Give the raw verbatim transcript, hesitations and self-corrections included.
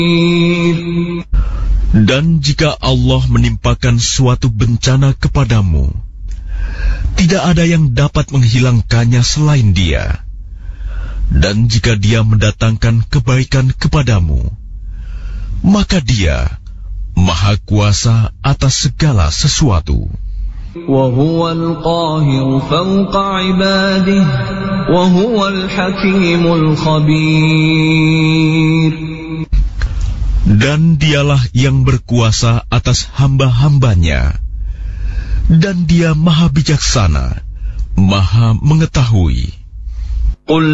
Dan jika Allah menimpakan suatu bencana kepadamu, tidak ada yang dapat menghilangkannya selain Dia. Dan jika Dia mendatangkan kebaikan kepadamu, maka Dia Maha Kuasa atas segala sesuatu. وَهُوَ الْقَاهِرُ فَوْقَ عِبَادِهِ وَهُوَ الْحَكِيمُ الْخَبِيرُ. Dan Dialah yang berkuasa atas hamba-hambanya, dan Dia Maha Bijaksana, Maha Mengetahui.